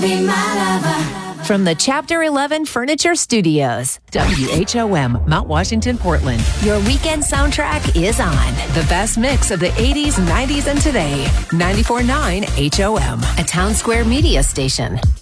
Be my lover. From the Chapter 11 Furniture Studios, WHOM, Mount Washington, Portland. Your weekend soundtrack is on. The best mix of the 80s, 90s, and today. 94.9 HOM, a Town Square media station.